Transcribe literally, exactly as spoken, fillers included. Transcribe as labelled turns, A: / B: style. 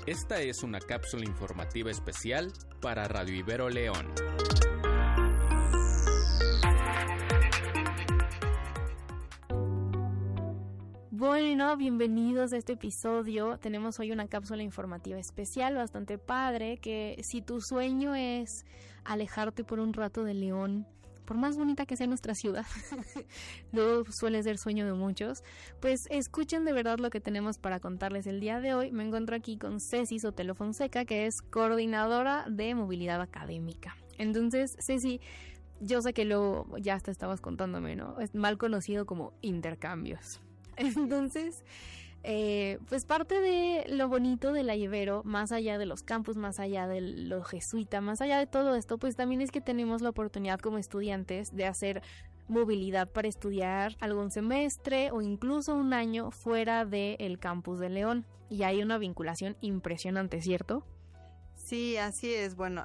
A: Esta es una cápsula informativa especial para Radio Ibero León.
B: Bueno, bienvenidos a este episodio. Tenemos hoy una cápsula informativa especial, bastante padre, que si tu sueño es alejarte por un rato de León, por más bonita que sea nuestra ciudad, luego suele ser sueño de muchos, pues escuchen de verdad lo que tenemos para contarles el día de hoy. Me encuentro aquí con Ceci Sotelo Fonseca, que es coordinadora de movilidad académica. Entonces, Ceci, yo sé que luego ya hasta estabas contándome, ¿no? Es mal conocido como intercambios. Entonces, eh, pues parte de lo bonito de la Ibero, más allá de los campus, más allá de lo jesuita, más allá de todo esto, pues también es que tenemos la oportunidad como estudiantes de hacer movilidad para estudiar algún semestre o incluso un año fuera del campus de León. Y hay una vinculación impresionante, ¿cierto?
C: Sí, así es. Bueno,